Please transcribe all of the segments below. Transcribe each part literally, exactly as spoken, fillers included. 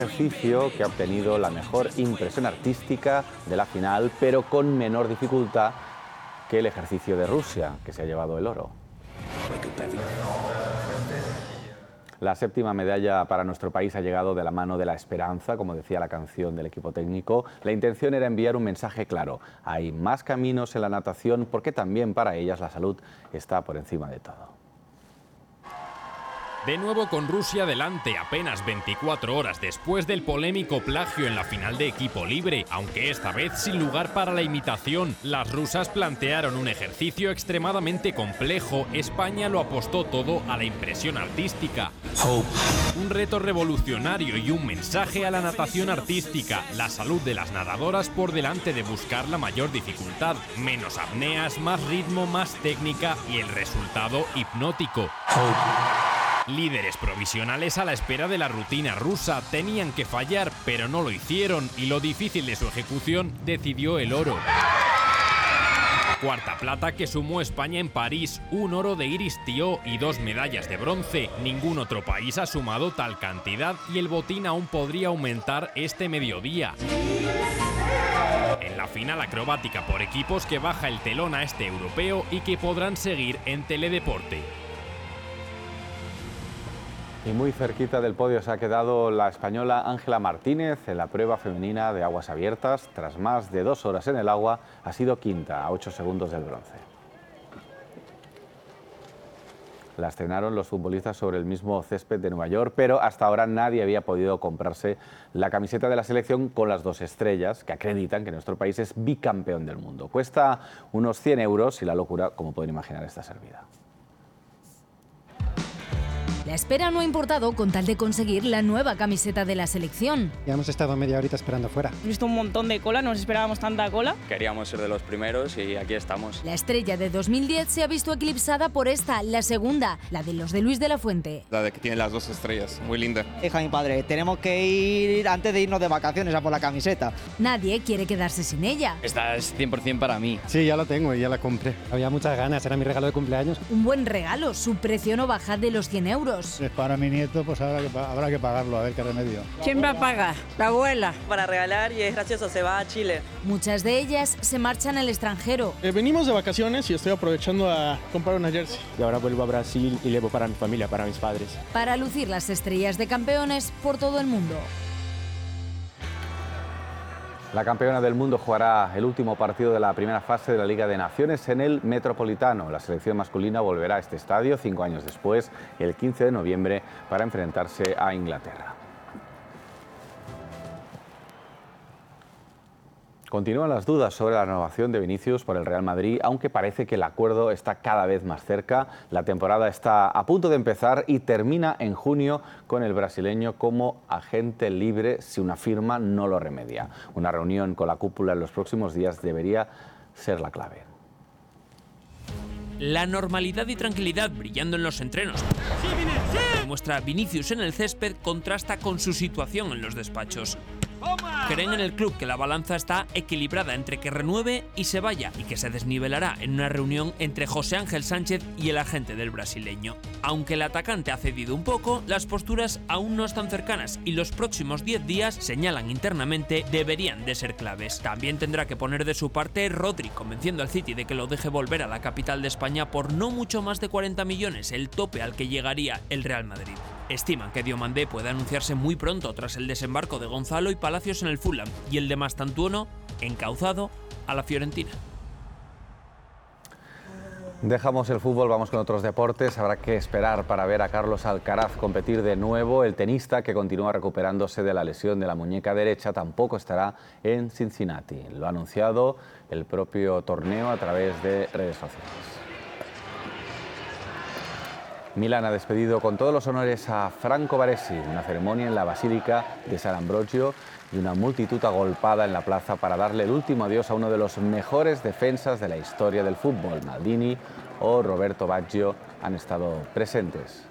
Ejercicio que ha obtenido la mejor impresión artística de la final, pero con menor dificultad que el ejercicio de Rusia, que se ha llevado el oro. La séptima medalla para nuestro país ha llegado de la mano de la esperanza, como decía la canción del equipo técnico. La intención era enviar un mensaje claro: hay más caminos en la natación, porque también para ellas la salud está por encima de todo. De nuevo con Rusia delante, apenas veinticuatro horas después del polémico plagio en la final de equipo libre, aunque esta vez sin lugar para la imitación. Las rusas plantearon un ejercicio extremadamente complejo. España lo apostó todo a la impresión artística. Un reto revolucionario y un mensaje a la natación artística. La salud de las nadadoras por delante de buscar la mayor dificultad. Menos apneas, más ritmo, más técnica y el resultado hipnótico. Líderes provisionales a la espera de la rutina rusa. Tenían que fallar, pero no lo hicieron, y lo difícil de su ejecución decidió el oro. Cuarta plata que sumó España en París, un oro de Iris Thiaud y dos medallas de bronce. Ningún otro país ha sumado tal cantidad y el botín aún podría aumentar este mediodía. En la final acrobática por equipos que baja el telón a este europeo y que podrán seguir en Teledeporte. Y muy cerquita del podio se ha quedado la española Ángela Martínez en la prueba femenina de aguas abiertas. Tras más de dos horas en el agua, ha sido quinta, a ocho segundos del bronce. La estrenaron los futbolistas sobre el mismo césped de Nueva York, pero hasta ahora nadie había podido comprarse la camiseta de la selección con las dos estrellas que acreditan que nuestro país es bicampeón del mundo. Cuesta unos cien euros y la locura, como pueden imaginar, está servida. La espera no ha importado con tal de conseguir la nueva camiseta de la selección. Ya hemos estado media horita esperando fuera. Hemos visto un montón de cola, no nos esperábamos tanta cola. Queríamos ser de los primeros y aquí estamos. La estrella de dos mil diez se ha visto eclipsada por esta, la segunda, la de los de Luis de la Fuente. La de que tiene las dos estrellas, muy linda. Hija mi padre, tenemos que ir antes de irnos de vacaciones a por la camiseta. Nadie quiere quedarse sin ella. Esta es cien por cien para mí. Sí, ya la tengo y ya la compré. Había muchas ganas, era mi regalo de cumpleaños. Un buen regalo, su precio no baja de los cien euros. Es para mi nieto, pues habrá que, habrá que pagarlo, a ver qué remedio. ¿Quién va a pagar? La abuela. Para regalar y es gracioso, se va a Chile. Muchas de ellas se marchan al extranjero. Eh, venimos de vacaciones y estoy aprovechando a comprar una jersey. Y ahora vuelvo a Brasil y llevo para mi familia, para mis padres. Para lucir las estrellas de campeones por todo el mundo. La campeona del mundo jugará el último partido de la primera fase de la Liga de Naciones en el Metropolitano. La selección masculina volverá a este estadio cinco años después, el quince de noviembre, para enfrentarse a Inglaterra. Continúan las dudas sobre la renovación de Vinicius por el Real Madrid, aunque parece que el acuerdo está cada vez más cerca. La temporada está a punto de empezar y termina en junio con el brasileño como agente libre si una firma no lo remedia. Una reunión con la cúpula en los próximos días debería ser la clave. La normalidad y tranquilidad brillando en los entrenos. ¡Sí, Vinicius! Que muestra Vinicius en el césped contrasta con su situación en los despachos. Creen en el club que la balanza está equilibrada entre que renueve y se vaya, y que se desnivelará en una reunión entre José Ángel Sánchez y el agente del brasileño. Aunque el atacante ha cedido un poco, las posturas aún no están cercanas y los próximos diez días, señalan internamente, deberían de ser claves. También tendrá que poner de su parte Rodri, convenciendo al City de que lo deje volver a la capital de España por no mucho más de cuarenta millones, el tope al que llegaría el Real Madrid. Estiman que Diomandé puede anunciarse muy pronto tras el desembarco de Gonzalo y Palacios en el Fulham y el de Mastantuono encauzado a la Fiorentina. Dejamos el fútbol, vamos con otros deportes. Habrá que esperar para ver a Carlos Alcaraz competir de nuevo. El tenista, que continúa recuperándose de la lesión de la muñeca derecha, tampoco estará en Cincinnati. Lo ha anunciado el propio torneo a través de redes sociales. Milán ha despedido con todos los honores a Franco Baresi, una ceremonia en la Basílica de San Ambrogio y una multitud agolpada en la plaza para darle el último adiós a uno de los mejores defensas de la historia del fútbol. Maldini o Roberto Baggio han estado presentes.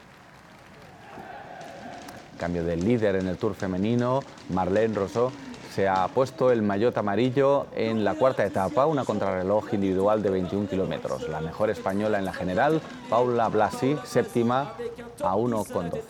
Cambio de líder en el Tour femenino, Marlene Rousseau se ha puesto el maillot amarillo en la cuarta etapa, una contrarreloj individual de veintiún kilómetros. La mejor española en la general, Paula Blasi, séptima a uno con doce.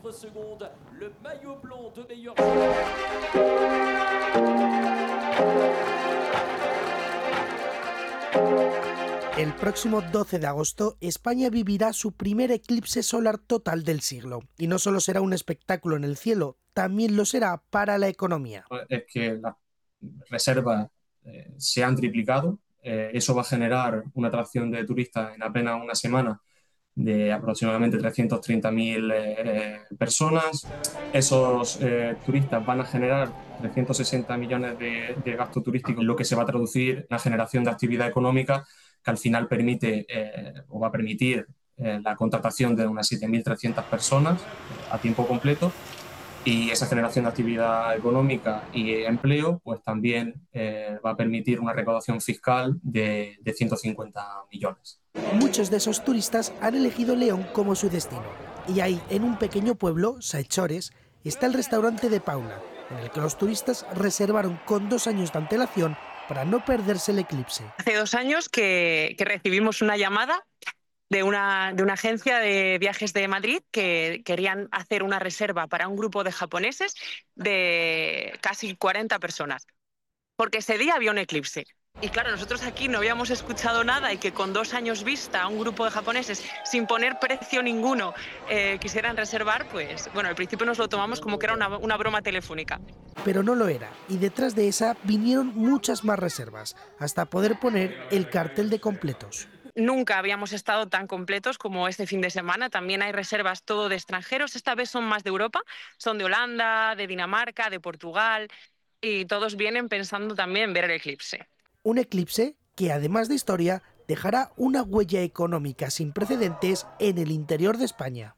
El próximo doce de agosto, España vivirá su primer eclipse solar total del siglo. Y no solo será un espectáculo en el cielo, también lo será para la economía. Es que las reservas eh, se han triplicado. Eh, eso va a generar una atracción de turistas en apenas una semana de aproximadamente trescientas treinta mil eh, personas. Esos eh, turistas van a generar trescientos sesenta millones de, de gasto turístico, lo que se va a traducir en la generación de actividad económica que al final permite eh, o va a permitir eh, la contratación de unas siete mil trescientas personas a tiempo completo, y esa generación de actividad económica y empleo pues también eh, va a permitir una recaudación fiscal de, de ciento cincuenta millones. Muchos de esos turistas han elegido León como su destino, y ahí, en un pequeño pueblo, Saechores, está el restaurante de Paula, en el que los turistas reservaron con dos años de antelación para no perderse el eclipse. Hace dos años que, que recibimos una llamada de una, de una agencia de viajes de Madrid que querían hacer una reserva para un grupo de japoneses de casi cuarenta personas, porque ese día había un eclipse. Y claro, nosotros aquí no habíamos escuchado nada, y que con dos años vista a un grupo de japoneses sin poner precio ninguno eh, quisieran reservar, pues bueno, al principio nos lo tomamos como que era una, una broma telefónica. Pero no lo era, y detrás de esa vinieron muchas más reservas, hasta poder poner el cartel de completos. Nunca habíamos estado tan completos como este fin de semana. También hay reservas todo de extranjeros, esta vez son más de Europa, son de Holanda, de Dinamarca, de Portugal, y todos vienen pensando también en ver el eclipse. Un eclipse que, además de historia, dejará una huella económica sin precedentes en el interior de España.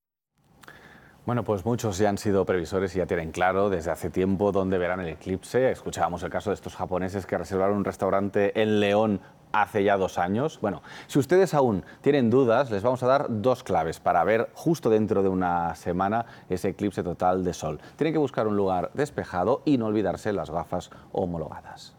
Bueno, pues muchos ya han sido previsores y ya tienen claro desde hace tiempo dónde verán el eclipse. Escuchábamos el caso de estos japoneses que reservaron un restaurante en León hace ya dos años. Bueno, si ustedes aún tienen dudas, les vamos a dar dos claves para ver justo dentro de una semana ese eclipse total de sol. Tienen que buscar un lugar despejado y no olvidarse las gafas homologadas.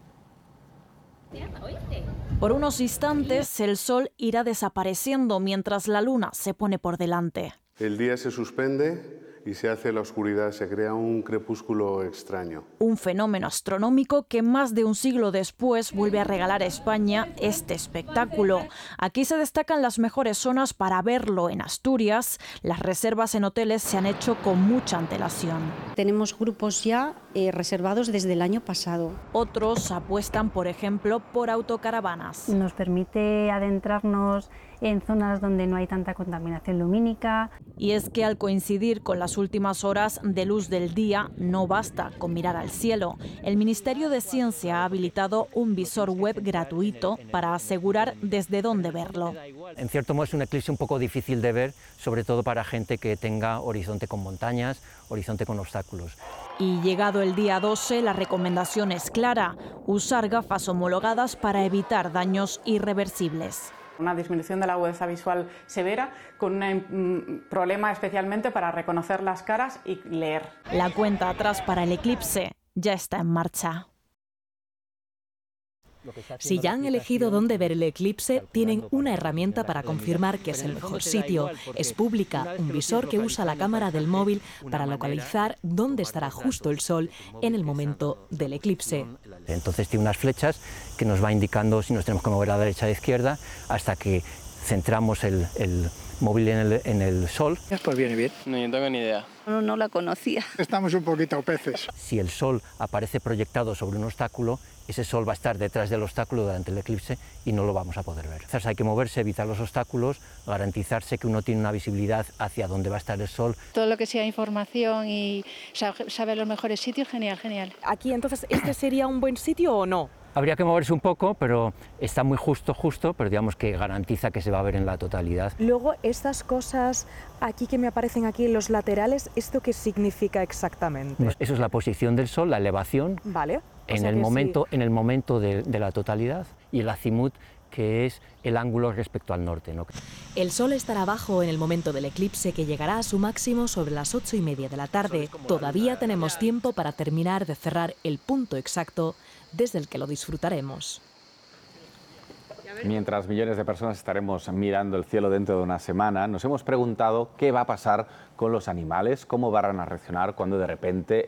Por unos instantes el sol irá desapareciendo mientras la luna se pone por delante. El día se suspende y se hace la oscuridad, se crea un crepúsculo extraño. Un fenómeno astronómico que más de un siglo después vuelve a regalar a España este espectáculo. Aquí se destacan las mejores zonas para verlo en Asturias. Las reservas en hoteles se han hecho con mucha antelación. Tenemos grupos ya eh, reservados desde el año pasado. Otros apuestan, por ejemplo, por autocaravanas. Nos permite adentrarnos en zonas donde no hay tanta contaminación lumínica. Y es que al coincidir con las últimas horas de luz del día, no basta con mirar al cielo. El Ministerio de Ciencia ha habilitado un visor web gratuito para asegurar desde dónde verlo. En cierto modo es un eclipse un poco difícil de ver, sobre todo para gente que tenga horizonte con montañas, horizonte con obstáculos. Y llegado el día doce, la recomendación es clara: usar gafas homologadas para evitar daños irreversibles. Una disminución de la agudeza visual severa, con un problema especialmente para reconocer las caras y leer. La cuenta atrás para el eclipse ya está en marcha. Si ya han elegido dónde ver el eclipse, tienen una herramienta para confirmar que es el mejor sitio. Es pública, un visor que usa la cámara del móvil para localizar dónde estará justo el sol en el momento del eclipse. Entonces tiene unas flechas que nos va indicando si nos tenemos que mover a la derecha o a la izquierda hasta que centramos el, el móvil en el, en el sol. Pues viene bien. No, yo no tengo ni idea. No, no la conocía. Estamos un poquito peces. Si el sol aparece proyectado sobre un obstáculo, ese sol va a estar detrás del obstáculo durante el eclipse y no lo vamos a poder ver. Entonces hay que moverse, evitar los obstáculos, garantizarse que uno tiene una visibilidad hacia dónde va a estar el sol. Todo lo que sea información y saber los mejores sitios, genial, genial. Aquí entonces, ¿este sería un buen sitio o no? Habría que moverse un poco, pero está muy justo, justo, pero digamos que garantiza que se va a ver en la totalidad. Luego, estas cosas aquí que me aparecen aquí en los laterales, ¿esto qué significa exactamente? Eso es la posición del sol, la elevación. Vale. En el, momento, sí. en el momento de, de la totalidad, y el azimut que es el ángulo respecto al norte, ¿no? El sol estará bajo en el momento del eclipse, que llegará a su máximo sobre las ocho y media de la tarde. Todavía tenemos tiempo para terminar de cerrar el punto exacto desde el que lo disfrutaremos. Mientras millones de personas estaremos mirando el cielo dentro de una semana, nos hemos preguntado qué va a pasar con los animales, cómo van a reaccionar cuando de repente